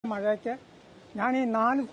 മഴയ്ക്ക് ഞാൻ ഈ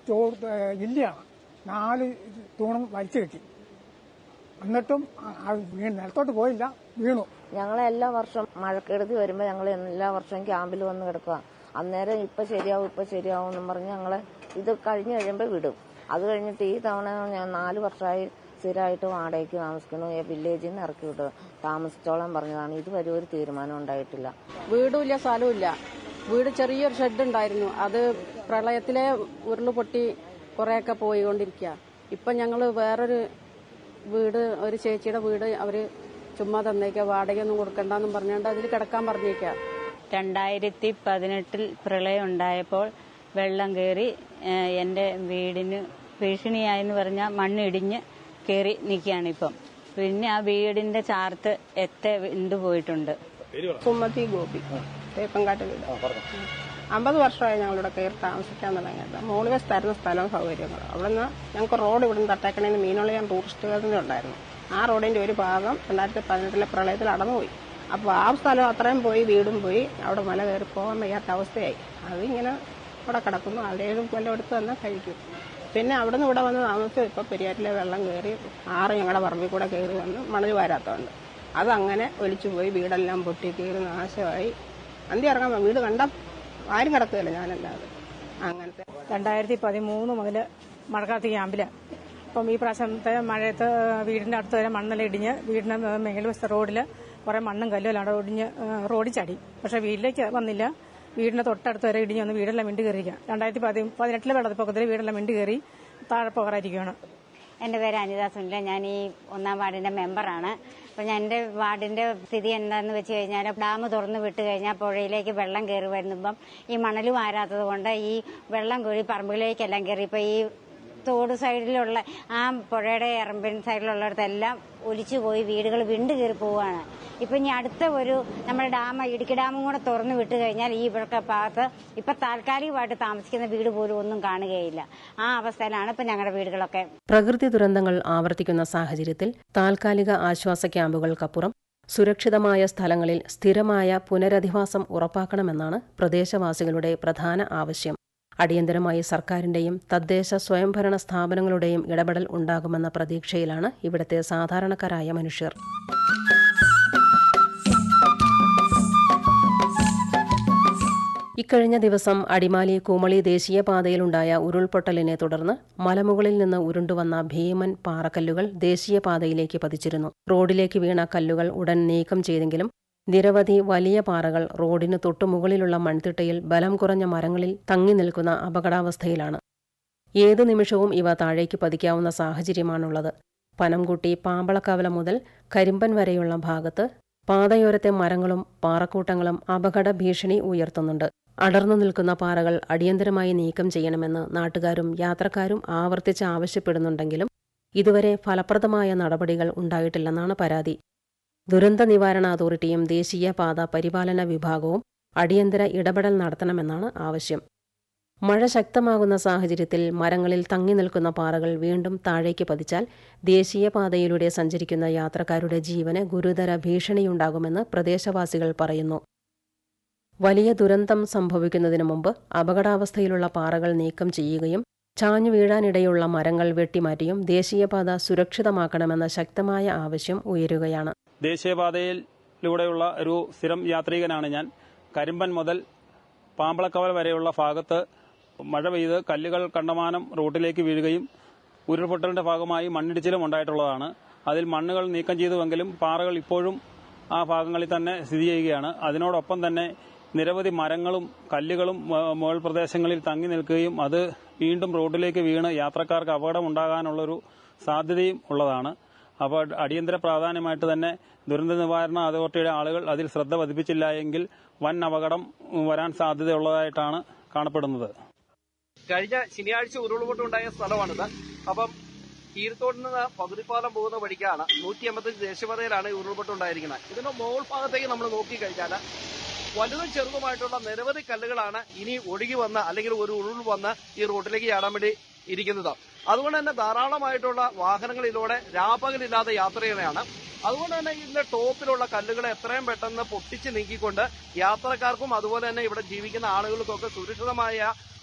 4 തൂണും വലിച്ചു കെട്ടി, എന്നിട്ടും നിലത്തോട്ട് പോയില്ല, വീണു. ഞങ്ങൾ എല്ലാ വർഷവും മഴക്കെടുതി വരുമ്പോൾ ഞങ്ങൾ എല്ലാ വർഷവും ക്യാമ്പിൽ വന്ന് കിടക്കുക. അന്നേരം ഇപ്പൊ ശരിയാവും എന്നും പറഞ്ഞ് ഞങ്ങളെ ഇത് കഴിഞ്ഞു കഴിയുമ്പോൾ വിടും. അത് കഴിഞ്ഞിട്ട് ഈ തവണ ഞാൻ 4 വർഷമായി സ്ഥിരമായിട്ട് വാടകയ്ക്ക് താമസിക്കുന്നു. വില്ലേജിൽ നിന്ന് ഇറക്കി വിട്ടു താമസിച്ചോളാൻ പറഞ്ഞതാണ്. ഇതുവരെ ഒരു തീരുമാനം ഉണ്ടായിട്ടില്ല. വീടുമില്ല, സ്ഥലമില്ല. വീട് ചെറിയൊരു ഷെഡ് ഉണ്ടായിരുന്നു, അത് പ്രളയത്തിലെ ഉരുള് പൊട്ടി കുറെയൊക്കെ പോയിക്കൊണ്ടിരിക്കുക. ഇപ്പൊ ഞങ്ങള് വേറൊരു വീട്, ഒരു ചേച്ചിയുടെ വീട് അവര് ചുമ്മാ തന്നേക്ക, വാടകയൊന്നും കൊടുക്കണ്ടെന്നും പറഞ്ഞുകൊണ്ട് അതിൽ കിടക്കാൻ പറഞ്ഞേക്ക. 2018 പ്രളയം ഉണ്ടായപ്പോൾ വെള്ളം കയറി എന്റെ വീടിന് ഭീഷണിയായെന്ന് പറഞ്ഞാൽ മണ്ണിടിഞ്ഞ് കയറി നിൽക്കുകയാണിപ്പം. പിന്നെ ആ വീടിന്റെ ചാർത്ത് വിണ്ടുപോയിട്ടുണ്ട്. സുമതി ഗോപി, തേപ്പങ്കാട്ട് വീട്. 50 വർഷമായി ഞങ്ങളിവിടെ കയറി താമസിക്കാൻ തുടങ്ങിയത്. 3 വശത്തായിരുന്നു സ്ഥലവും സൗകര്യങ്ങളും. അവിടെ നിന്ന് ഞങ്ങൾക്ക് റോഡ് ഇവിടുന്ന് തട്ടേക്കണേന്ന് മീനൊളിയാൻ ടൂറിസ്റ്റ് കേന്ദ്രം ഉണ്ടായിരുന്നു. ആ റോഡിന്റെ ഒരു ഭാഗം 2018 പ്രളയത്തിൽ അടന്നുപോയി. അപ്പോൾ ആ സ്ഥലം അത്രയും പോയി, വീടും പോയി. അവിടെ മല കയറി പോകാൻ വയ്യാത്ത അവസ്ഥയായി. അതിങ്ങനെ അവിടെ കിടക്കുന്നു. ആരുടെയും കൊല്ലം എടുത്ത് തന്നെ കഴിക്കും. പിന്നെ അവിടുന്ന് ഇവിടെ വന്ന് താമസിച്ച് ഇപ്പൊ പെരിയാറ്റിലെ വെള്ളം കയറി, ആറ് ഞങ്ങളുടെ പറമ്പിൽ കൂടെ കയറി വന്ന് മണൽ വാരാത്തതുണ്ട്. അതങ്ങനെ ഒലിച്ചു പോയി, വീടെല്ലാം പൊട്ടി കയറി നാശമായി. അന്തി ഇറങ്ങാൻ വീട് കണ്ട ആരും കിടക്കുകയില്ല, ഞാനല്ലാതെ. അങ്ങനത്തെ 2013 മുതൽ മഴക്കാലത്ത് ക്യാമ്പില്. അപ്പം ഈ പ്രാവശ്യത്തെ മഴയത്ത് വീടിന്റെ അടുത്ത് വരെ മണ്ണെല്ലാം ഇടിഞ്ഞ് വീടിന്റെ മേൽവശത്തെ റോഡിൽ കുറെ മണ്ണും കല്ലുമെല്ലാം ഒടിഞ്ഞ് റോഡിൽ ചാടി. പക്ഷെ വീട്ടിലേക്ക് വന്നില്ല. വീടിന്റെ തൊട്ടടുത്ത് വരെ ഇടിഞ്ഞ് വന്ന് വീടെല്ലാം വിണ്ടു കയറിയിരിക്കുക. 2018 വെള്ളപ്പൊക്കത്തിൽ വീടെല്ലാം വിണ്ടു കയറി താഴെ പോകാതിരിക്കുകയാണ്. എൻ്റെ പേര് അനിത സുനില. ഞാൻ ഈ 1-ാം വാർഡിന്റെ മെമ്പറാണ്. അപ്പോൾ ഞാൻ എൻ്റെ വാർഡിന്റെ സ്ഥിതി എന്താണെന്ന് വെച്ച് കഴിഞ്ഞാൽ, ഡാം തുറന്നു വിട്ട് കഴിഞ്ഞാൽ പുഴയിലേക്ക് വെള്ളം കയറി വരുമ്പം ഈ മണൽ വാരാത്തത് കൊണ്ട് ഈ വെള്ളം കൂടി പറമ്പുകളിലേക്കെല്ലാം കയറി. ഇപ്പോൾ ഈ തോട് സൈഡിലുള്ള ആ പുഴയുടെ എറമ്പിൻ സൈഡിലുള്ളിടത്തെല്ലാം ഒലിച്ചു പോയി വീടുകൾ വിണ്ടു കയറി പോവുകയാണ്. ഇപ്പം ഇനി അടുത്ത നമ്മുടെ ഇടുക്കി ഡാമും കൂടെ തുറന്നു വിട്ട് കഴിഞ്ഞാൽ ഈ ഇവിടൊക്കെ ഭാഗത്ത് ഇപ്പൊ താൽക്കാലികമായിട്ട് താമസിക്കുന്ന വീട് പോലും ഒന്നും കാണുകയില്ല. ആ അവസ്ഥയിലാണ് ഇപ്പൊ ഞങ്ങളുടെ വീടുകളൊക്കെ. പ്രകൃതി ദുരന്തങ്ങൾ ആവർത്തിക്കുന്ന സാഹചര്യത്തിൽ താൽക്കാലിക ആശ്വാസ ക്യാമ്പുകൾക്കപ്പുറം സുരക്ഷിതമായ സ്ഥലങ്ങളിൽ സ്ഥിരമായ പുനരധിവാസം ഉറപ്പാക്കണമെന്നാണ് പ്രദേശവാസികളുടെ പ്രധാന ആവശ്യം. അടിയന്തരമായി സർക്കാരിന്റെയും തദ്ദേശ സ്വയംഭരണ സ്ഥാപനങ്ങളുടെയും ഇടപെടൽ ഉണ്ടാകുമെന്ന പ്രതീക്ഷയിലാണ് ഇവിടുത്തെ സാധാരണക്കാരായ മനുഷ്യർ. ഇക്കഴിഞ്ഞ ദിവസം അടിമാലി കൂമളി ദേശീയപാതയിലുണ്ടായ ഉരുൾപൊട്ടലിനെ തുടർന്ന് മലമുകളിൽ നിന്ന് ഉരുണ്ടുവന്ന ഭീമൻ പാറക്കല്ലുകൾ ദേശീയപാതയിലേക്ക് പതിച്ചിരുന്നു. റോഡിലേക്ക് വീണ കല്ലുകൾ ഉടൻ നീക്കം ചെയ്തെങ്കിലും നിരവധി വലിയ പാറകൾ റോഡിന് തൊട്ടുമുകളിലുള്ള മൺതിട്ടയിൽ ബലം കുറഞ്ഞ മരങ്ങളിൽ തങ്ങി നിൽക്കുന്ന അപകടാവസ്ഥയിലാണ്. ഏതു നിമിഷവും ഇവ താഴേക്ക് പതിക്കാവുന്ന സാഹചര്യമാണുള്ളത്. പനംകുട്ടി പാമ്പളക്കവല മുതൽ കരിമ്പൻ വരെയുള്ള ഭാഗത്ത് പാതയോരത്തെ മരങ്ങളും പാറക്കൂട്ടങ്ങളും അപകട ഭീഷണി ഉയർത്തുന്നുണ്ട്. അടർന്നു നിൽക്കുന്ന പാറകൾ അടിയന്തരമായി നീക്കം ചെയ്യണമെന്ന് നാട്ടുകാരും യാത്രക്കാരും ആവർത്തിച്ച് ആവശ്യപ്പെടുന്നുണ്ടെങ്കിലും ഇതുവരെ ഫലപ്രദമായ നടപടികൾ ഉണ്ടായിട്ടില്ലെന്നാണ് പരാതി. ദുരന്ത നിവാരണ അതോറിറ്റിയും ദേശീയപാത പരിപാലന വിഭാഗവും അടിയന്തര ഇടപെടൽ നടത്തണമെന്നാണ് ആവശ്യം. മഴ ശക്തമാകുന്ന സാഹചര്യത്തിൽ മരങ്ങളിൽ തങ്ങി നിൽക്കുന്ന പാറകൾ വീണ്ടും താഴേക്ക് പതിച്ചാൽ ദേശീയപാതയിലൂടെ സഞ്ചരിക്കുന്ന യാത്രക്കാരുടെ ജീവന് ഗുരുതര ഭീഷണിയുണ്ടാകുമെന്ന് പ്രദേശവാസികൾ പറയുന്നു. വലിയ ദുരന്തം സംഭവിക്കുന്നതിനു മുമ്പ് അപകടാവസ്ഥയിലുള്ള പാറകൾ നീക്കം ചെയ്യുകയും ചാഞ്ഞു വീഴാനിടയുള്ള മരങ്ങൾ വെട്ടിമാറ്റിയും ദേശീയപാത സുരക്ഷിതമാക്കണമെന്ന ശക്തമായ ആവശ്യം ഉയരുകയാണ്. ദേശീയപാതയിലൂടെയുള്ള ഒരു സ്ഥിരം യാത്രികനാണ് ഞാൻ. കരിമ്പൻ മുതൽ പാമ്പളക്കവൽ വരെയുള്ള ഭാഗത്ത് മഴ പെയ്ത് കല്ലുകൾ കണ്ടമാനം റോഡിലേക്ക് വീഴുകയും ഉരുൾപൊട്ടലിന്റെ ഭാഗമായി മണ്ണിടിച്ചിലും ഉണ്ടായിട്ടുള്ളതാണ്. അതിൽ മണ്ണുകൾ നീക്കം ചെയ്തുവെങ്കിലും പാറകൾ ഇപ്പോഴും ആ ഭാഗങ്ങളിൽ തന്നെ സ്ഥിതി ചെയ്യുകയാണ്. അതിനോടൊപ്പം തന്നെ നിരവധി മരങ്ങളും കല്ലുകളും മുകൾ പ്രദേശങ്ങളിൽ തങ്ങി നിൽക്കുകയും അത് വീണ്ടും റോഡിലേക്ക് വീണ് യാത്രക്കാർക്ക് അപകടമുണ്ടാകാനുള്ളൊരു സാധ്യതയും ഉള്ളതാണ്. അപ്പോൾ അടിയന്തര പ്രാധാന്യമായിട്ട് തന്നെ ദുരന്ത നിവാരണ അതോറിറ്റിയുടെ ആളുകൾ അതിൽ ശ്രദ്ധ പതിപ്പിച്ചില്ല എങ്കിൽ വൻ അപകടം വരാൻ സാധ്യതയുള്ളതായിട്ടാണ് കാണപ്പെടുന്നത്. കഴിഞ്ഞ ശനിയാഴ്ച ഉരുൾപൊട്ടുണ്ടായ സ്ഥലമാണിത്. അപ്പം കീരത്തോട് നിന്ന് പകുതിപ്പാലം പോകുന്ന വഴിക്കാണ് 185 ദേശീയപാതയിലാണ് ഈ ഉരുൾപൊട്ടുണ്ടായിരിക്കുന്നത്. ഇതിന്റെ മുകൾ ഭാഗത്തേക്ക് നമ്മൾ നോക്കിക്കഴിഞ്ഞാൽ വലുതും ചെറുതുമായിട്ടുള്ള നിരവധി കല്ലുകളാണ് ഇനി ഒഴുകി വന്ന് അല്ലെങ്കിൽ ഒരു ഉരുൾ വന്ന് ഈ റോഡിലേക്ക് ചാടാൻ വേണ്ടി ഇരിക്കുന്നത്. അതുകൊണ്ട് തന്നെ ധാരാളമായിട്ടുള്ള വാഹനങ്ങളിലൂടെ രാപ്പകലില്ലാതെ യാത്ര ചെയ്യുകയാണ്. അതുകൊണ്ട് തന്നെ ഇതിന്റെ ടോപ്പിലുള്ള കല്ലുകളെ എത്രയും പെട്ടെന്ന് പൊട്ടിച്ച് നീക്കിക്കൊണ്ട് യാത്രക്കാർക്കും അതുപോലെ തന്നെ ഇവിടെ ജീവിക്കുന്ന ആളുകൾക്കൊക്കെ സുരക്ഷിതമായ